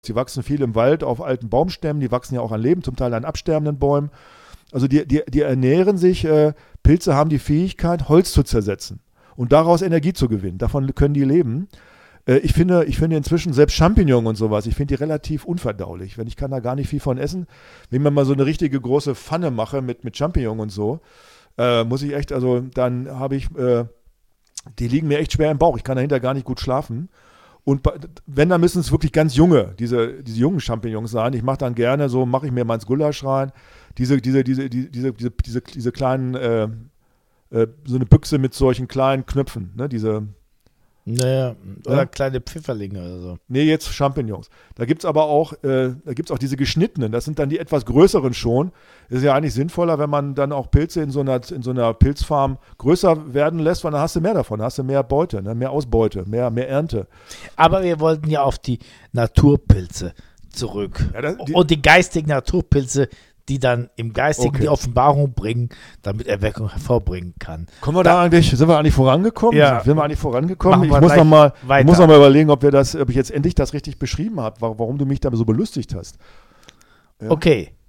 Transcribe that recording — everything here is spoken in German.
Die wachsen viel im Wald auf alten Baumstämmen, die wachsen ja auch an Leben, zum Teil an absterbenden Bäumen. Also die ernähren sich, Pilze haben die Fähigkeit, Holz zu zersetzen und daraus Energie zu gewinnen. Davon können die leben. Ich finde inzwischen selbst Champignons und sowas, ich finde die relativ unverdaulich. Ich kann da gar nicht viel von essen. Wenn man mal so eine richtige große Pfanne mache mit Champignons und so, muss ich echt, also dann habe ich, die liegen mir echt schwer im Bauch. Ich kann dahinter gar nicht gut schlafen. Und wenn, dann müssen es wirklich ganz junge, diese jungen Champignons sein. Ich mache dann gerne, so mache ich mir mal ins Gulasch rein, diese kleinen, so eine Büchse mit solchen kleinen Knöpfen, ne, Naja, oder kleine Pfifferlinge oder so. Nee, jetzt Champignons. Da gibt es aber auch, diese geschnittenen, das sind dann die etwas größeren schon. Ist ja eigentlich sinnvoller, wenn man dann auch Pilze in so einer Pilzfarm größer werden lässt, weil dann hast du mehr davon, hast du mehr Beute, ne? Mehr Ausbeute, mehr Ernte. Aber wir wollten ja auf die Naturpilze zurück. Ja, und die geistigen Naturpilze, die dann im Geistigen die Offenbarung bringen, damit Erweckung hervorbringen kann. Sind wir eigentlich vorangekommen? Ja. Sind wir eigentlich vorangekommen? Ich muss noch mal überlegen, ob ich jetzt endlich das richtig beschrieben habe, warum du mich da so belustigt hast. Ja. Okay.